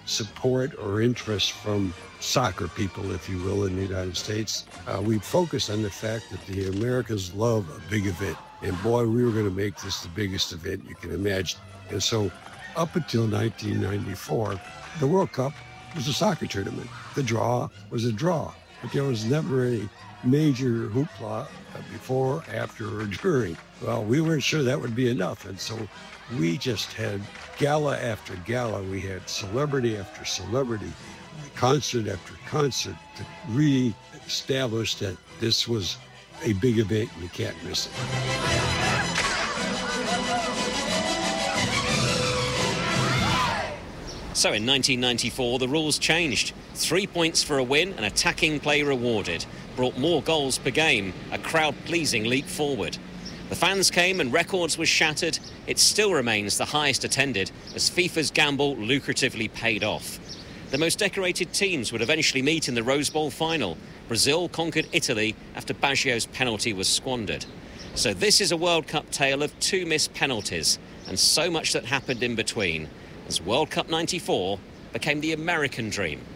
support or interest from soccer people, if you will, in the United States. We focused on the fact that the Americans love a big event. And boy, we were going to make this the biggest event you can imagine. And so up until 1994, the World Cup was a soccer tournament. The draw was a draw, but there was never a major hoopla before, after, or during. Well, we weren't sure that would be enough. And so we just had gala after gala. We had celebrity after celebrity, concert after concert to re-establish that this was a big event. You can't miss it. So in 1994, the rules changed. 3 points for a win and attacking play rewarded. Brought more goals per game, a crowd-pleasing leap forward. The fans came and records were shattered. It still remains the highest attended as FIFA's gamble lucratively paid off. The most decorated teams would eventually meet in the Rose Bowl final. Brazil conquered Italy after Baggio's penalty was squandered. So this is a World Cup tale of 2 missed penalties and so much that happened in between, as World Cup '94 became the American dream.